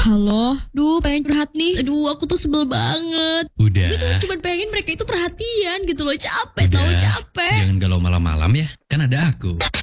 Halo, pengen curhat nih. Aku tuh sebel banget. Udah. Gue tuh cuma pengen mereka itu perhatian gitu loh. Capek, Udah. capek. Jangan galau malam-malam ya, kan ada aku.